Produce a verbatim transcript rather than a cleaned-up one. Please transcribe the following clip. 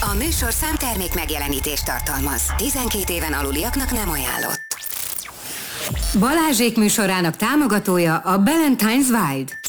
A műsorszám termék megjelenítést tartalmaz. tizenkét éven aluliaknak nem ajánlott. Balázsék műsorának támogatója a Ballantine's Wild.